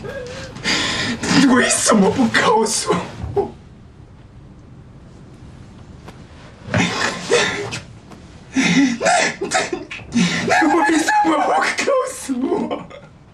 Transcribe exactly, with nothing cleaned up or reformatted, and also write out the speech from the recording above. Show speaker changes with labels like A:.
A: 你为什么不告诉我？